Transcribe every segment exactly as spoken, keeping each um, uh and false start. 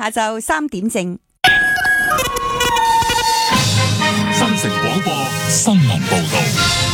下晝三點正。 新城廣播新聞報道。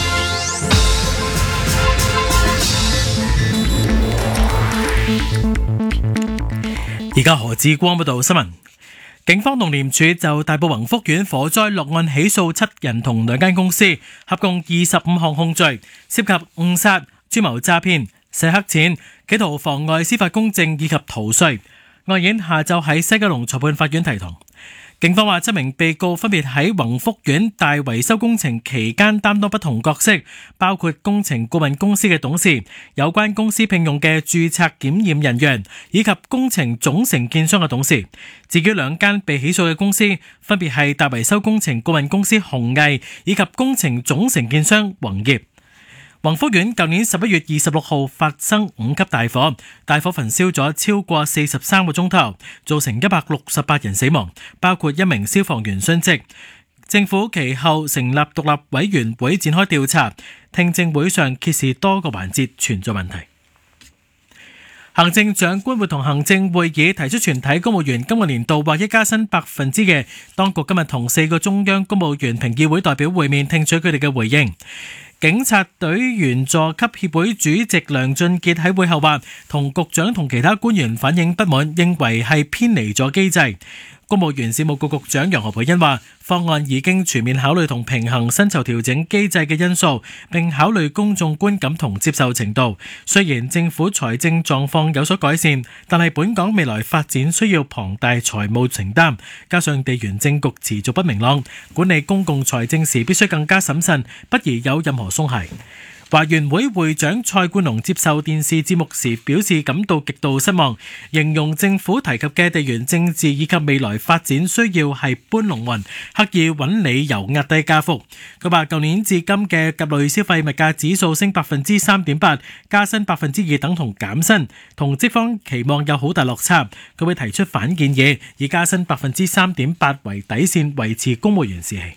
而家何志光報道新聞。警方同廉署就大埔宏福苑火災落案起訴七人同兩間公司，合共二十五項控罪，涉及誤殺、串謀詐騙、洗黑錢、企圖妨礙司法公正以及逃稅。案件下晝喺西九龍裁判法院提堂。警方話七名被告分別喺宏福苑大維修工程期間擔當不同角色，包括工程顧問公司嘅董事、有關公司聘用嘅註冊檢驗人員以及工程總承建商嘅董事。至於兩間被起訴嘅公司，分別係大維修工程顧問公司宏毅以及工程總承建商宏業。宏福苑舊年十一月二十六號發生五級大火，大火焚燒咗超過四十三個鐘頭，造成一百六十八人死亡，包括一名消防員殉職。政府其後成立獨立委員會展開調查，聽證會上揭示多個環節存在問題。行政長官會同行政會議提出全體公務員今個年度或一加薪百分之嘅，當局今日同四個中央公務員評議會代表會面，聽取佢哋嘅回應。警察隊員佐級協會主席梁俊傑喺會後話，同局長同其他官員反映不滿，認為係偏離咗機制。公務員事務局局長楊何蓓茵話，方案已經全面考慮同平衡薪酬調整機制嘅因素，並考慮公眾觀感同接受程度。雖然政府財政狀況有所改善，但係本港未來發展需要龐大財務承擔，加上地緣政局持續不明朗，管理公共財政時必須更加審慎，不宜有任何鬆懈。華員會會長蔡冠龍接受電視節目時表示感到極度失望，形容政府提及嘅地緣政治以及未來發展需要係搬龍門，刻意揾理由壓低加幅。佢話舊年至今嘅甲類消費物價指數升百分之三點八，加薪百分之二等同減薪，同職方期望有好大落差。佢會提出反建議，以加薪百分之三點八為底線，維持公務員士氣。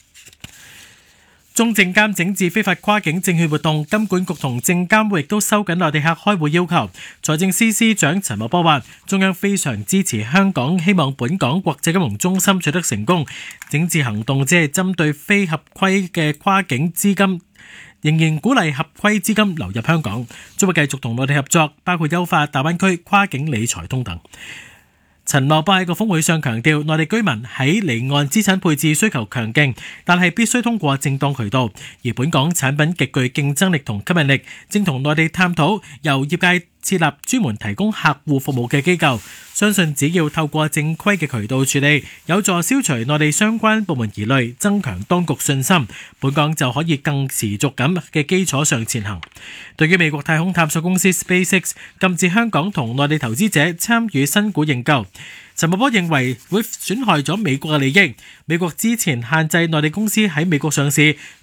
中證監整治非法跨境證券活動，金管局同證監會亦都收緊內地客開戶要求。財政司司長陳茂波話，中央非常支持香港，希望本港國際金融中心取得成功。整治行動只係針對非合規嘅跨境資金，仍然鼓勵合規資金流入香港，將會繼續同內地合作，包括優化大灣區跨境理財通等。陳茂波喺個峰會上強調，內地居民喺離岸資產配置需求強勁，但係必須通過正當渠道。而本港產品極具競爭力同吸引力，正同內地探討由業界設立專門提供客戶服務嘅機構，相信只要透過正規嘅渠道處理，有助消除內地相關部門疑慮，增強當局信心，本港就可以更持續咁嘅基礎上前行。對於美國太空探索公司 SpaceX 禁止香港同內地投資者參與新股認購，陳茂波認為會損害咗美國嘅利益。美國之前限制內地公司喺美國上市，